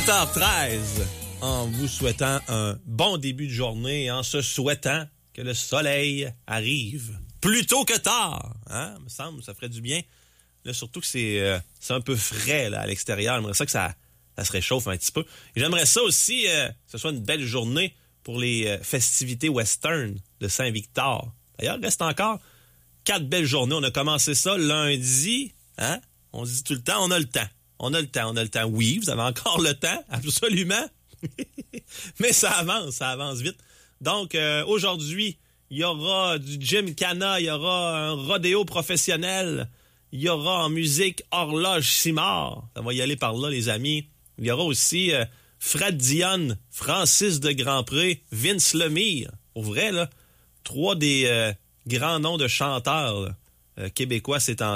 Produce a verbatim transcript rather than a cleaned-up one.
sept heures treize, en vous souhaitant un bon début de journée et en se souhaitant que le soleil arrive plus tôt que tard. Hein? Il me semble, ça ferait du bien. Là, surtout que c'est, euh, c'est un peu frais là, à l'extérieur. J'aimerais ça que ça, ça se réchauffe un petit peu. Et j'aimerais ça aussi euh, que ce soit une belle journée pour les euh, festivités western de Saint-Victor. D'ailleurs, il reste encore quatre belles journées. On a commencé ça lundi. Hein? On se dit tout le temps, on a le temps. On a le temps, on a le temps. Oui, vous avez encore le temps, absolument. Mais ça avance, ça avance vite. Donc, euh, aujourd'hui, il y aura du Gymkhana, il y aura un rodéo professionnel, il y aura en musique Horloge Simard. Ça va y aller par là, les amis. Il y aura aussi euh, Fred Dionne, Francis de Grandpré, Vince Lemire. Au vrai, là, trois des euh, grands noms de chanteurs là, euh, québécois ces temps